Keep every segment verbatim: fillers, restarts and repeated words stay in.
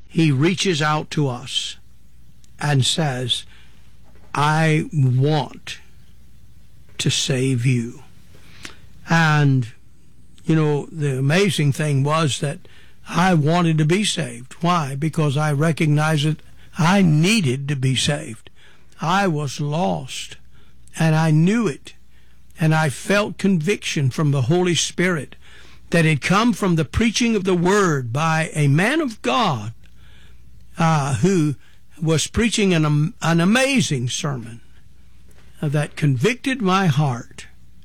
He reaches out to us and says, I want to save you. And, you know, the amazing thing was that I wanted to be saved. Why? Because I recognized that I needed to be saved. I was lost, and I knew it. And I felt conviction from the Holy Spirit that had come from the preaching of the Word by a man of God uh, who was preaching an, an amazing sermon that convicted my heart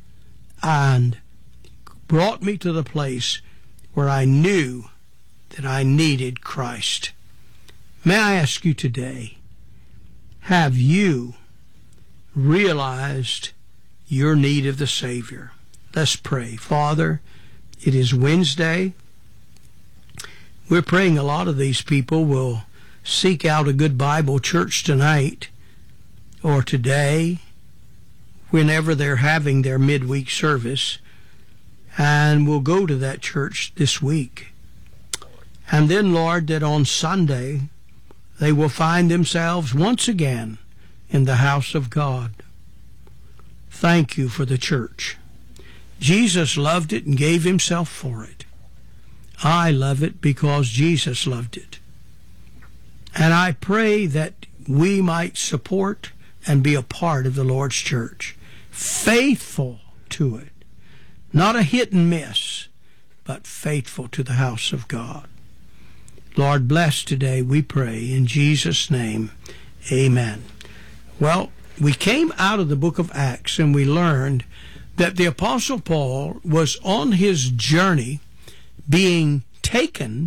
and brought me to the place where I knew that I needed Christ. May I ask you today, have you realized your need of the Savior? Let's pray. Father, it is Wednesday. We're praying a lot of these people will seek out a good Bible church tonight or today, whenever they're having their midweek service, and will go to that church this week. And then, Lord, that on Sunday they will find themselves once again in the house of God. Thank you for the church. Jesus loved it and gave himself for it. I love it because Jesus loved it. And I pray that we might support and be a part of the Lord's church, faithful to it, not a hit and miss, but faithful to the house of God. Lord, bless today, we pray, in Jesus' name, amen. Well, we came out of the book of Acts and we learned that the Apostle Paul was on his journey being taken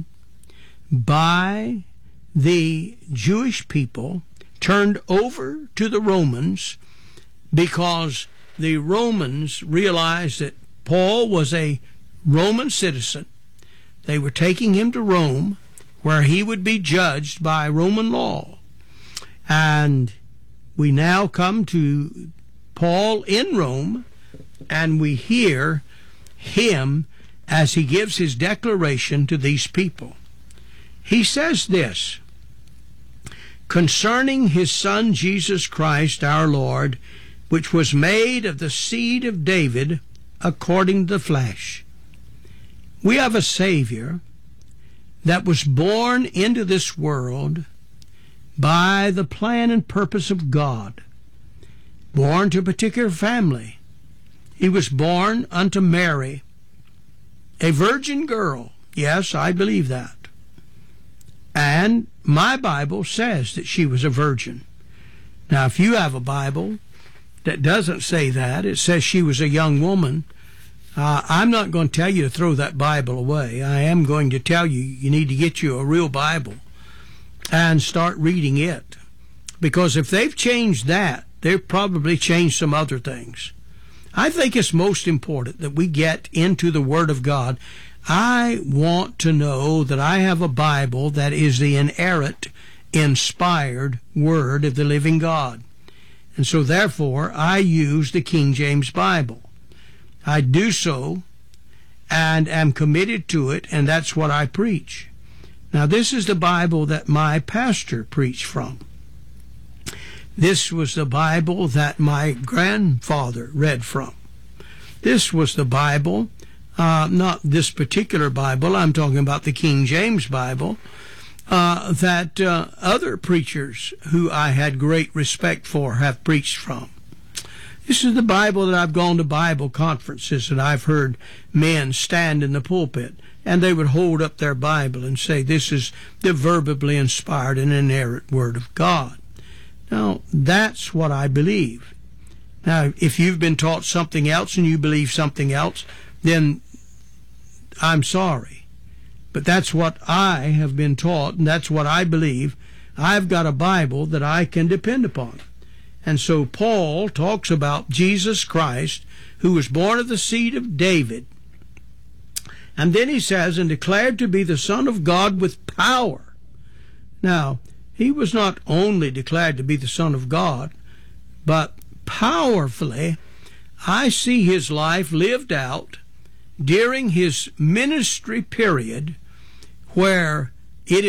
by the Jewish people, turned over to the Romans, because the Romans realized that Paul was a Roman citizen. They were taking him to Rome, where he would be judged by Roman law. And we now come to Paul in Rome, and we hear him as he gives his declaration to these people. He says this, concerning his Son Jesus Christ our Lord, which was made of the seed of David according to the flesh. We have a Savior that was born into this world by the plan and purpose of God, born to a particular family. He was born unto Mary, a virgin girl. Yes, I believe that. And my Bible says that she was a virgin. Now, if you have a Bible that doesn't say that, it says she was a young woman, uh, I'm not going to tell you to throw that Bible away. I am going to tell you you need to get you a real Bible and start reading it. Because if they've changed that, they've probably changed some other things. I think it's most important that we get into the Word of God. I want to know that I have a Bible that is the inerrant, inspired Word of the living God. And so therefore, I use the King James Bible. I do so and am committed to it, and that's what I preach. Now, this is the Bible that my pastor preached from. This was the Bible that my grandfather read from. This was the Bible, uh, not this particular Bible, I'm talking about the King James Bible, uh, that uh, other preachers who I had great respect for have preached from. This is the Bible that I've gone to Bible conferences and I've heard men stand in the pulpit and they would hold up their Bible and say, this is the verbally inspired and inerrant Word of God. Now, that's what I believe. Now, if you've been taught something else and you believe something else, then I'm sorry. But that's what I have been taught, and that's what I believe. I've got a Bible that I can depend upon. And so Paul talks about Jesus Christ, who was born of the seed of David. And then he says, and declared to be the Son of God with power. Now, he was not only declared to be the Son of God, but powerfully, I see his life lived out during his ministry period, where